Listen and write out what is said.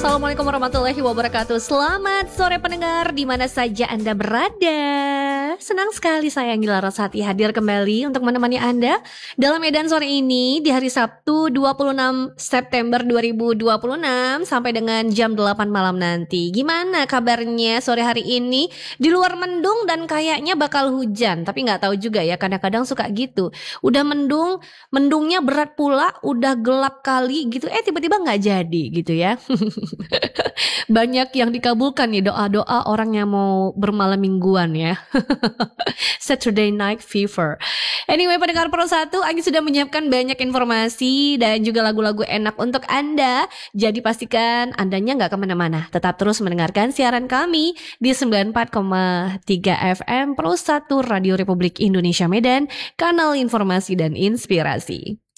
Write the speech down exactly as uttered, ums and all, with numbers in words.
Assalamualaikum warahmatullahi wabarakatuh. Selamat sore pendengar di mana saja Anda berada. Senang sekali saya Anggila Rasati hadir kembali untuk menemani Anda dalam Medan sore ini di hari Sabtu dua puluh enam September dua ribu dua puluh enam sampai dengan jam delapan malam nanti. Gimana kabarnya sore hari ini? Di luar mendung dan kayaknya bakal hujan, tapi nggak tahu juga ya, kadang-kadang suka gitu. Udah mendung, mendungnya berat pula, udah gelap kali gitu, eh tiba-tiba nggak jadi gitu ya. Banyak yang dikabulkan nih doa-doa orang yang mau bermalam mingguan ya. Saturday Night Fever. Anyway, pendengar Pro satu, Anggi sudah menyiapkan banyak informasi dan juga lagu-lagu enak untuk Anda. Jadi pastikan Andanya nggak kemana-mana. Tetap terus mendengarkan siaran kami di sembilan puluh empat koma tiga F M Pro satu Radio Republik Indonesia Medan, kanal informasi dan inspirasi.